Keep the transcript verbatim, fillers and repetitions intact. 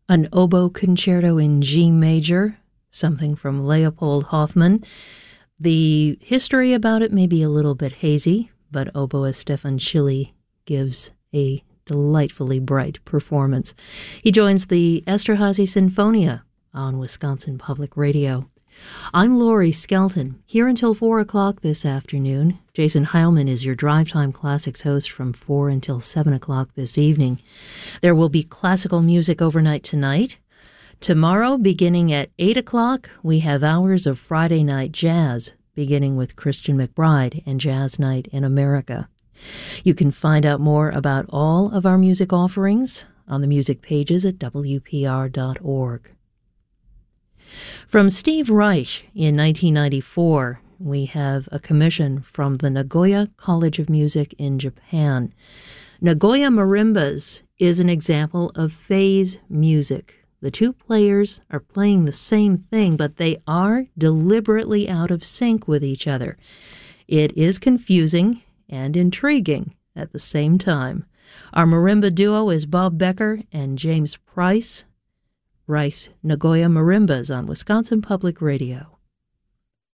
An oboe concerto in G major, something from Leopold Hoffmann. The history about it may be a little bit hazy, but oboist Stefan Schilly gives a delightfully bright performance. He joins the Esterhazy Sinfonia on Wisconsin Public Radio. I'm Laurie Skelton, here until four o'clock this afternoon. Jason Heilman is your Drive Time Classics host from four until seven o'clock this evening. There will be classical music overnight tonight. Tomorrow, beginning at eight o'clock, we have hours of Friday night jazz, beginning with Christian McBride and Jazz Night in America. You can find out more about all of our music offerings on the music pages at W P R dot org. From Steve Reich in nineteen ninety-four, we have a commission from the Nagoya College of Music in Japan. Nagoya Marimbas is an example of phase music. The two players are playing the same thing, but they are deliberately out of sync with each other. It is confusing and intriguing at the same time. Our marimba duo is Bob Becker and James Price. Rice Nagoya Marimbas on Wisconsin Public Radio.